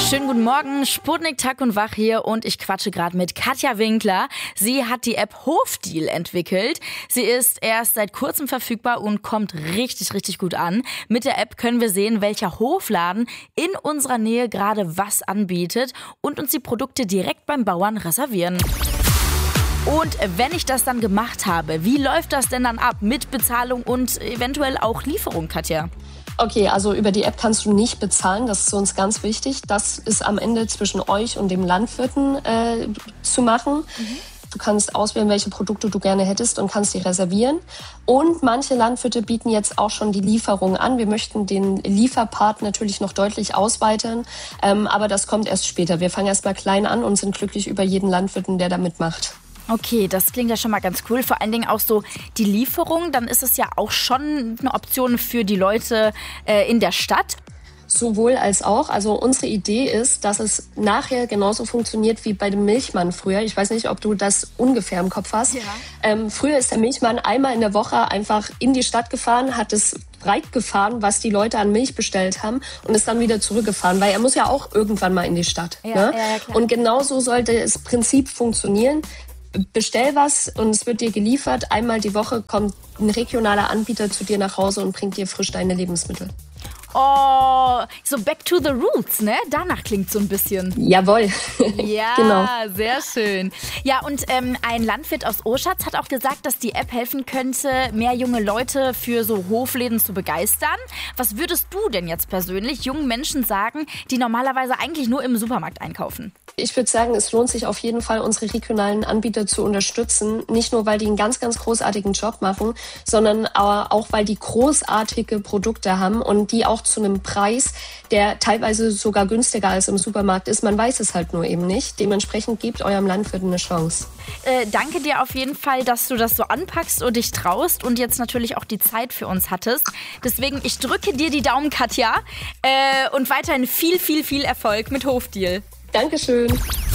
Schönen guten Morgen, Sputnik Tag und Wach hier und ich quatsche gerade mit Katja Winkler. Sie hat die App Hofdeal entwickelt. Sie ist erst seit kurzem verfügbar und kommt richtig gut an. Mit der App können wir sehen, welcher Hofladen in unserer Nähe gerade was anbietet und uns die Produkte direkt beim Bauern reservieren. Und wenn ich das dann gemacht habe, wie läuft das denn dann ab mit Bezahlung und eventuell auch Lieferung, Katja? Okay, also über die App kannst du nicht bezahlen, das ist uns ganz wichtig. Das ist am Ende zwischen euch und dem Landwirten zu machen. Du kannst auswählen, welche Produkte du gerne hättest und kannst die reservieren. Und manche Landwirte bieten jetzt auch schon die Lieferung an. Wir möchten den Lieferpart natürlich noch deutlich ausweitern, aber das kommt erst später. Wir fangen erst mal klein an und sind glücklich über jeden Landwirten, der da mitmacht. Okay, das klingt ja schon mal ganz cool. Vor allen Dingen auch so die Lieferung, dann ist es ja auch schon eine Option für die Leute in der Stadt. Sowohl als auch. Also unsere Idee ist, dass es nachher genauso funktioniert wie bei dem Milchmann früher. Ich weiß nicht, ob du das ungefähr im Kopf hast. Ja. Früher ist der Milchmann einmal in der Woche einfach in die Stadt gefahren, hat es breit gefahren, was die Leute an Milch bestellt haben und ist dann wieder zurückgefahren, weil er muss ja auch irgendwann mal in die Stadt. Ja, ne? Ja, klar. Und genauso sollte das Prinzip funktionieren. Bestell was und es wird dir geliefert. Einmal die Woche kommt ein regionaler Anbieter zu dir nach Hause und bringt dir frisch deine Lebensmittel. Oh, so back to the roots, ne? Danach klingt so ein bisschen. Jawohl. Ja, genau. Sehr schön. Ja, und ein Landwirt aus Oschatz hat auch gesagt, dass die App helfen könnte, mehr junge Leute für so Hofläden zu begeistern. Was würdest du denn jetzt persönlich jungen Menschen sagen, die normalerweise eigentlich nur im Supermarkt einkaufen? Ich würde sagen, es lohnt sich auf jeden Fall, unsere regionalen Anbieter zu unterstützen. Nicht nur, weil die einen ganz großartigen Job machen, sondern auch, weil die großartige Produkte haben und die auch zu einem Preis, der teilweise sogar günstiger als im Supermarkt ist. Man weiß es halt nur eben nicht. Dementsprechend gebt eurem Landwirt eine Chance. Danke dir auf jeden Fall, dass du das so anpackst und dich traust und jetzt natürlich auch die Zeit für uns hattest. Deswegen, ich drücke dir die Daumen, Katja, und weiterhin viel Erfolg mit Hofdeal. Dankeschön.